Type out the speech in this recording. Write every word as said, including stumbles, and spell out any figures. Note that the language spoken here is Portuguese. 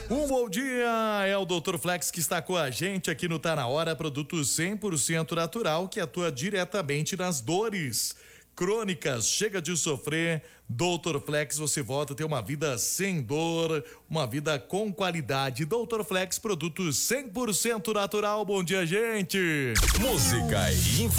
Um bom dia, é o doutor Flex que está com a gente aqui no Tá Na Hora, produto cem por cento natural que atua diretamente nas dores crônicas. Chega de sofrer, doutor Flex, você volta a ter uma vida sem dor, uma vida com qualidade. doutor Flex, produto cem por cento natural. Bom dia, gente. Música e